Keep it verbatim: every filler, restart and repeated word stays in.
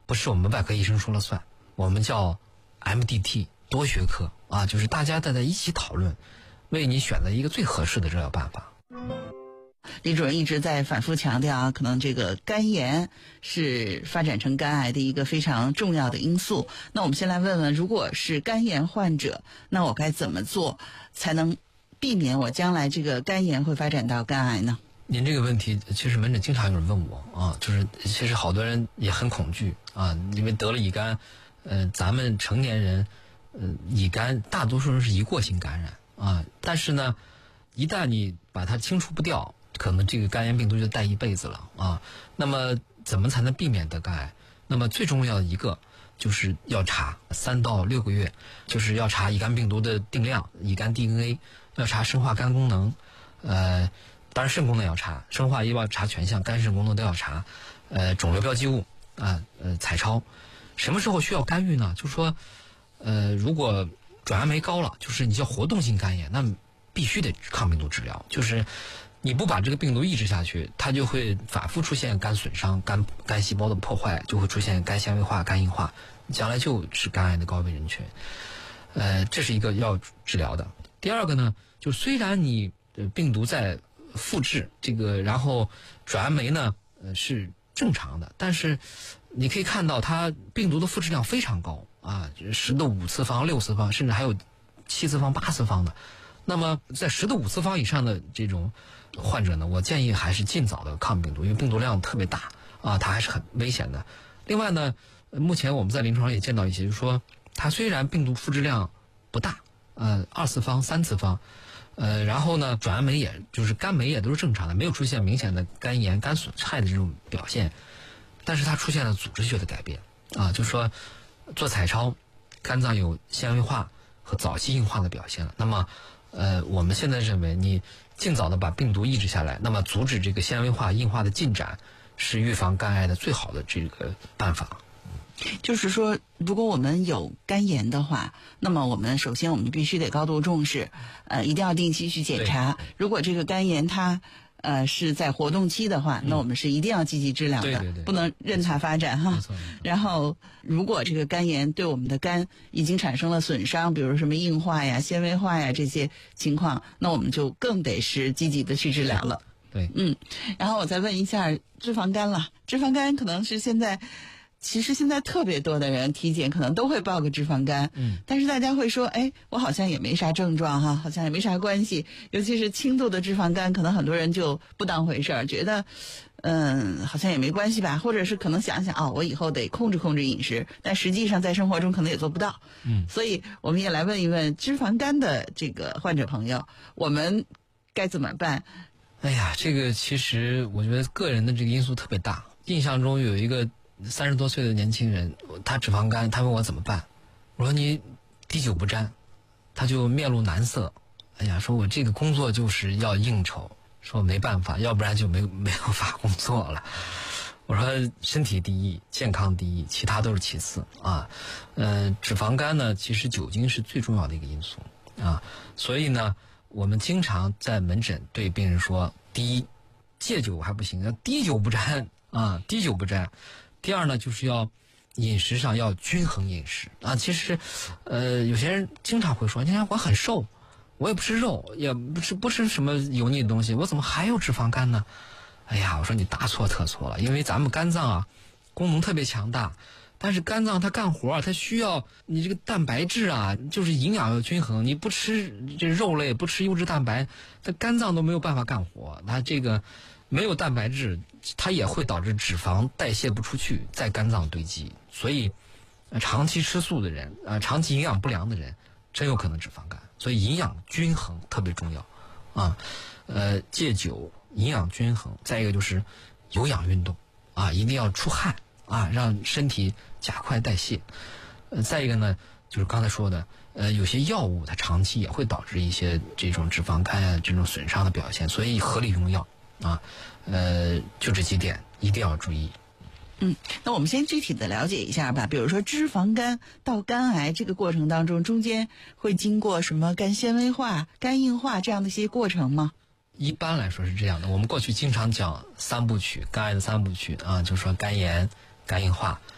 不是我们外科医生说了算，我们叫 M D T 多学科啊，就是大家在在一起讨论，为你选择一个最合适的治疗办法。 李主任一直在反复强调啊，可能这个肝炎是发展成肝癌的一个非常重要的因素。那我们先来问问，如果是肝炎患者，那我该怎么做才能避免我将来这个肝炎会发展到肝癌呢？ 您这个问题其实门诊经常有人问我啊，就是其实好多人也很恐惧啊，因为得了乙肝，呃，咱们成年人，呃，乙肝大多数人是一过性感染啊，但是呢，一旦你把它清除不掉，可能这个肝炎病毒就带一辈子了啊。那么怎么才能避免得肝癌？那么最重要的一个就是要查三到六个月，就是要查乙肝病毒的定量、乙肝 D N A， 要查生化肝功能，呃。当然肾功能要查，生化也要查全项，肝肾功能都要查，呃，肿瘤标记物啊，呃，彩超。什么时候需要干预呢？就是说，呃，如果转氨酶高了，就是你叫活动性肝炎，那必须得抗病毒治疗。就是你不把这个病毒抑制下去，它就会反复出现肝损伤、肝肝细胞的破坏，就会出现肝纤维化、肝硬化，将来就是肝癌的高危人群。呃，这是一个要治疗的。第二个呢，就虽然你呃病毒在复制这个，然后转氨酶呢，呃是正常的，但是你可以看到它病毒的复制量非常高啊，十的五次方、六次方，甚至还有七次方、八次方的。那么在十的五次方以上的这种患者呢，我建议还是尽早的抗病毒，因为病毒量特别大啊，它还是很危险的。另外呢，目前我们在临床上也见到一些，就是说它虽然病毒复制量不大，呃，二次方、三次方。呃，然后呢，转氨酶也就是肝酶也都是正常的，没有出现明显的肝炎、肝损害的这种表现，但是它出现了组织学的改变啊，就是说做彩超，肝脏有纤维化和早期硬化的表现了。那么，呃，我们现在认为你尽早的把病毒抑制下来，那么阻止这个纤维化、硬化的进展，是预防肝癌的最好的这个办法。 就是说，如果我们有肝炎的话，那么我们首先我们必须得高度重视，呃，一定要定期去检查。如果这个肝炎它呃是在活动期的话，嗯、那我们是一定要积极治疗的， 对对对， 不能任它发展哈。然后，如果这个肝炎对我们的肝已经产生了损伤，比如什么硬化呀、纤维化呀这些情况，那我们就更得是积极的去治疗了。 对， 嗯，然后我再问一下脂肪肝了，脂肪肝可能是现在。其实现在特别多的人体检可能都会报个脂肪肝，嗯，但是大家会说，哎，我好像也没啥症状哈，好像也没啥关系。尤其是轻度的脂肪肝，可能很多人就不当回事儿，觉得，嗯，好像也没关系吧，或者是可能想想啊、哦，我以后得控制控制饮食，但实际上在生活中可能也做不到，嗯，所以我们也来问一问脂肪肝的这个患者朋友，我们该怎么办？ 哎呀，这个其实我觉得个人的这个因素特别大。印象中有一个三十多岁的年轻人，他脂肪肝，他问我怎么办，我说你滴酒不沾，他就面露难色。哎呀，说我这个工作就是要应酬，说没办法，要不然就没没有法工作了。我说身体第一，健康第一，其他都是其次啊。呃，脂肪肝呢，其实酒精是最重要的一个因素啊，所以呢，我们经常在门诊对病人说：第一，戒酒还不行，要滴酒不沾啊，滴酒不沾。第二呢，就是要饮食上要均衡饮食啊。其实，呃，有些人经常会说：你看我很瘦，我也不吃肉，也不吃不吃什么油腻的东西，我怎么还有脂肪肝呢？哎呀，我说你大错特错了，因为咱们肝脏啊，功能特别强大。但是肝脏它干活啊，它需要你这个蛋白质啊，就是营养要均衡。你不吃这肉类，不吃优质蛋白，它肝脏都没有办法干活。它这个没有蛋白质，它也会导致脂肪代谢不出去，在肝脏堆积。所以，呃、长期吃素的人啊、呃，长期营养不良的人，真有可能脂肪肝。所以营养均衡特别重要啊。呃，戒酒，营养均衡，再一个就是有氧运动啊，一定要出汗。啊，让身体加快代谢。呃，再一个呢，就是刚才说的，呃，有些药物它长期也会导致一些这种脂肪肝啊这种损伤的表现，所以合理用药啊，呃，就这几点一定要注意。 嗯，那我们先具体的了解一下吧。比如说脂肪肝到肝癌这个过程当中，中间会经过什么肝纤维化、肝硬化这样的一些过程吗？ 一般来说是这样的，我们过去经常讲三部曲，肝癌的三部曲啊，就是说肝炎、肝硬化